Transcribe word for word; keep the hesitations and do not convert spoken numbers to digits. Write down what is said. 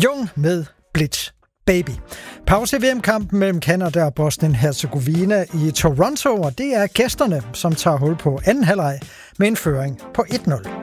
Jung med Blitz Baby. Pause i V M-kampen mellem Canada og Bosnien-Herzegovina i Toronto, og det er gæsterne, som tager hul på anden halvleg med en føring på et nul.